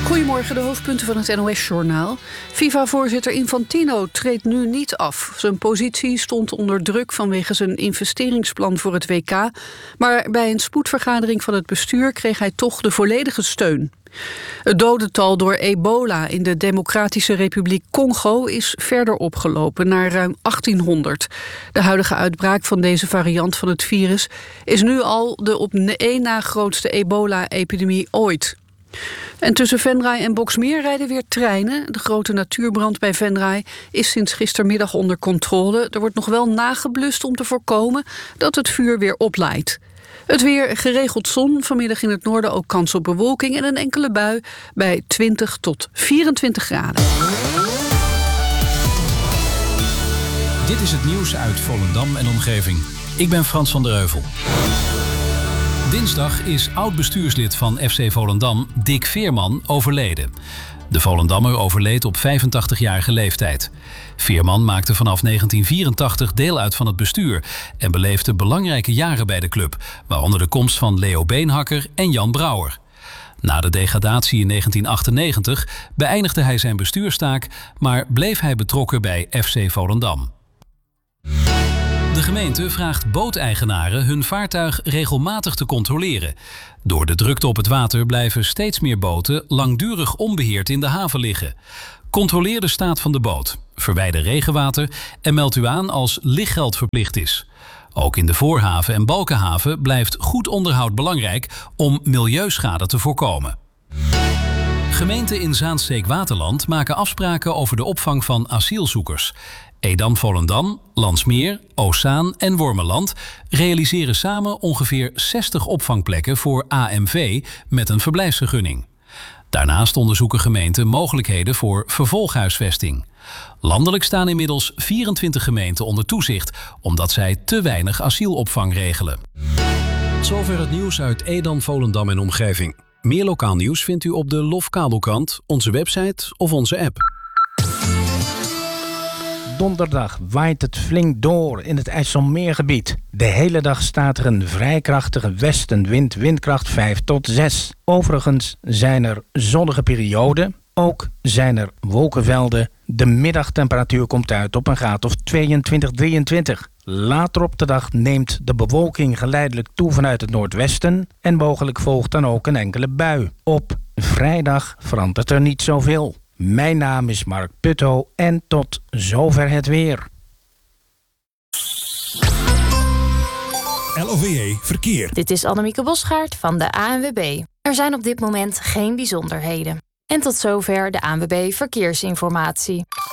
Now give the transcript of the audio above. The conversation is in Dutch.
Goedemorgen, de hoofdpunten van het NOS-journaal. FIFA-voorzitter Infantino treedt nu niet af. Zijn positie stond onder druk vanwege zijn investeringsplan voor het WK. Maar bij een spoedvergadering van het bestuur kreeg hij toch de volledige steun. Het dodental door ebola in de Democratische Republiek Congo is verder opgelopen naar ruim 1800. De huidige uitbraak van deze variant van het virus is nu al de op één na grootste ebola-epidemie ooit. En tussen Venray en Boxmeer rijden weer treinen. De grote natuurbrand bij Venray is sinds gistermiddag onder controle. Er wordt nog wel nageblust om te voorkomen dat het vuur weer oplaait. Het weer, geregeld zon, vanmiddag in het noorden ook kans op bewolking en een enkele bui bij 20 tot 24 graden. Dit is het nieuws uit Volendam en omgeving. Ik ben Frans van der Heuvel. Dinsdag is oud-bestuurslid van FC Volendam, Dick Veerman, overleden. De Volendammer overleed op 85-jarige leeftijd. Veerman maakte vanaf 1984 deel uit van het bestuur en beleefde belangrijke jaren bij de club, waaronder de komst van Leo Beenhakker en Jan Brouwer. Na de degradatie in 1998 beëindigde hij zijn bestuurstaak, maar bleef hij betrokken bij FC Volendam. De gemeente vraagt booteigenaren hun vaartuig regelmatig te controleren. Door de drukte op het water blijven steeds meer boten langdurig onbeheerd in de haven liggen. Controleer de staat van de boot, verwijder regenwater en meld u aan als lichtgeld verplicht is. Ook in de voorhaven en balkenhaven blijft goed onderhoud belangrijk om milieuschade te voorkomen. Gemeenten in Zaanstreek-Waterland maken afspraken over de opvang van asielzoekers. Edam-Volendam, Landsmeer, Oostzaan en Wormerland realiseren samen ongeveer 60 opvangplekken voor AMV met een verblijfsvergunning. Daarnaast onderzoeken gemeenten mogelijkheden voor vervolghuisvesting. Landelijk staan inmiddels 24 gemeenten onder toezicht, omdat zij te weinig asielopvang regelen. Tot zover het nieuws uit Edam, Volendam en omgeving. Meer lokaal nieuws vindt u op de LOF Kabelkrant, onze website of onze app. Donderdag waait het flink door in het IJsselmeergebied. De hele dag staat er een vrij krachtige westenwind, windkracht 5 tot 6. Overigens zijn er zonnige perioden. Ook zijn er wolkenvelden. De middagtemperatuur komt uit op een graad of 22, 23. Later op de dag neemt de bewolking geleidelijk toe vanuit het noordwesten en mogelijk volgt dan ook een enkele bui. Op vrijdag verandert er niet zoveel. Mijn naam is Mark Putto en tot zover het weer. LOVE Verkeer. Dit is Annemieke Bosgaard van de ANWB. Er zijn op dit moment geen bijzonderheden. En tot zover de ANWB Verkeersinformatie.